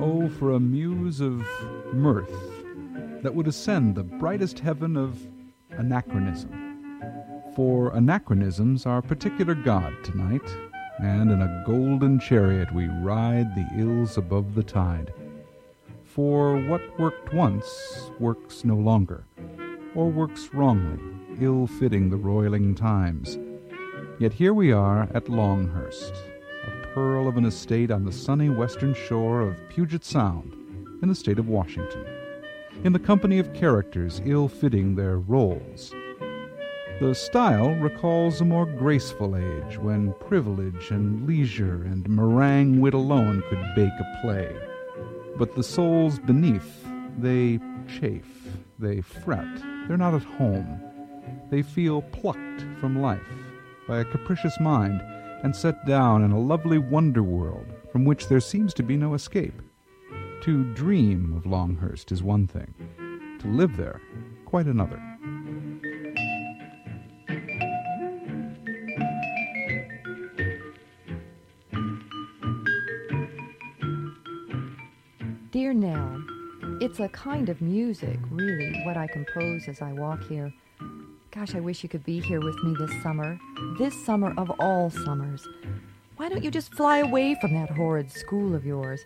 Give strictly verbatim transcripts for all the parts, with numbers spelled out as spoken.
Oh, for a muse of mirth that would ascend the brightest heaven of anachronism. For anachronisms are particular god tonight, and in a golden chariot we ride the ills above the tide. For what worked once works no longer, or works wrongly, ill-fitting the roiling times. Yet here we are at Longhurst, a pearl of an estate on the sunny western shore of Puget Sound, in the state of Washington, in the company of characters ill-fitting their roles. The style recalls a more graceful age, when privilege and leisure and meringue wit alone could bake a play. But the souls beneath, they chafe, they fret, they're not at home. They feel plucked from life by a capricious mind and set down in a lovely wonder world from which there seems to be no escape. To dream of Longhurst is one thing, to live there quite another. Dear Nell, it's a kind of music, really, what I compose as I walk here. Gosh, I wish you could be here with me this summer. This summer of all summers. Why don't you just fly away from that horrid school of yours?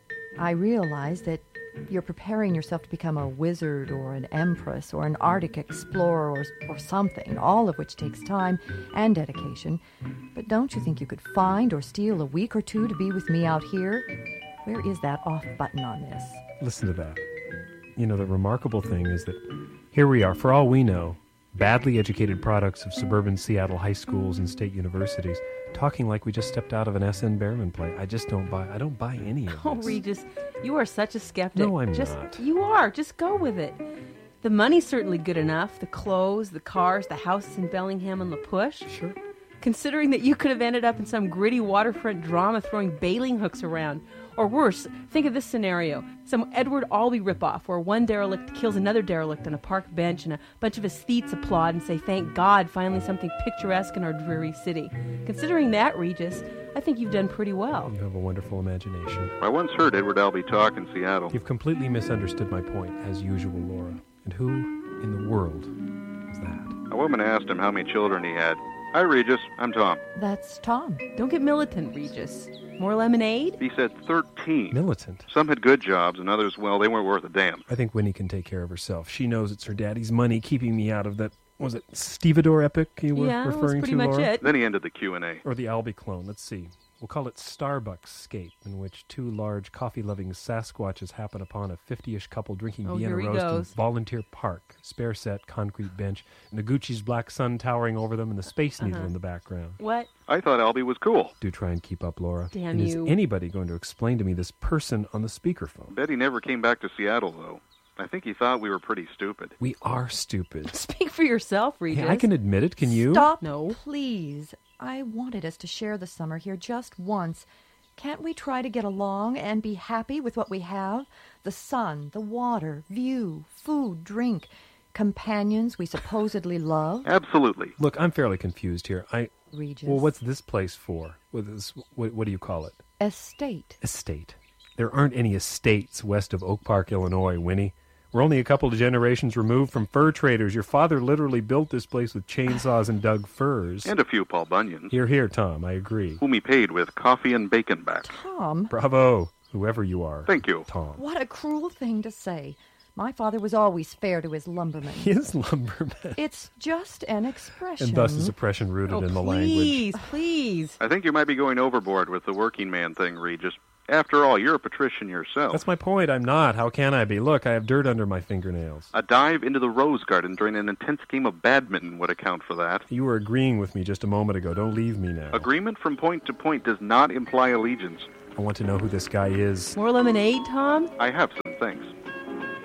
I realize that you're preparing yourself to become a wizard or an empress or an Arctic explorer or, or something, all of which takes time and dedication. But don't you think you could find or steal a week or two to be with me out here? Where is that off button on this? Listen to that. You know, the remarkable thing is that here we are, for all we know, badly educated products of suburban Seattle high schools and state universities, talking like we just stepped out of an S N Behrman play. I just don't buy, I don't buy any of this. Oh, Regis, you are such a skeptic. No, I'm just, not. You are. Just go with it. The money's certainly good enough. The clothes, the cars, the houses in Bellingham and La Push. Sure. Considering that you could have ended up in some gritty waterfront drama throwing bailing hooks around. Or worse, think of this scenario. Some Edward Albee ripoff where one derelict kills another derelict on a park bench and a bunch of aesthetes applaud and say, thank God, finally something picturesque in our dreary city. Considering that, Regis, I think you've done pretty well. You have a wonderful imagination. I once heard Edward Albee talk in Seattle. You've completely misunderstood my point, as usual, Laura. And who in the world is that? A woman asked him how many children he had. Hi, Regis. I'm Tom. That's Tom. Don't get militant, Regis. More lemonade? He said thirteen. Militant. Some had good jobs, and others, well, they weren't worth a damn. I think Winnie can take care of herself. She knows it's her daddy's money keeping me out of that, was it Stevedore epic you were yeah, referring that's pretty to, much Laura? it. Then he ended the Q and A. Or the Albee clone. Let's see. We'll call it Starbucks Scape, in which two large coffee-loving Sasquatches happen upon a fifty-ish couple drinking Oh, Vienna here he roast in goes. Volunteer Park. Spare set, concrete bench, Noguchi's black sun towering over them, and the Space Needle Uh-huh. in the background. What? I thought Albee was cool. Do try and keep up, Laura. Damn and you. Is anybody going to explain to me this person on the speakerphone? Bet he never came back to Seattle, though. I think he thought we were pretty stupid. We are stupid. Speak for yourself, Regis. Hey, I can admit it. Can you? Stop, No. please. I wanted us to share the summer here just once. Can't we try to get along and be happy with what we have? The sun, the water, view, food, drink, companions we supposedly love. Absolutely. Look, I'm fairly confused here. I Regis. Well, what's this place for? What, is, what, what do you call it? Estate. Estate. There aren't any estates west of Oak Park, Illinois, Winnie. We're only a couple of generations removed from fur traders. Your father literally built this place with chainsaws and dug firs. And a few Paul Bunyans, Here, here, Tom, I agree. whom he paid with coffee and bacon back. Tom, Bravo, whoever you are. Thank you. Tom. what a cruel thing to say. My father was always fair to his lumbermen. He is lumberman. It's just an expression. And thus is oppression rooted Oh, in the please, language. please. I think you might be going overboard with the working man thing, Regis. After all, you're a patrician yourself. That's my point. I'm not. How can I be? Look, I have dirt under my fingernails. A dive into the rose garden during an intense game of badminton would account for that. You were agreeing with me just a moment ago. Don't leave me now. Agreement from point to point does not imply allegiance. I want to know who this guy is. More lemonade, Tom? I have some, thanks.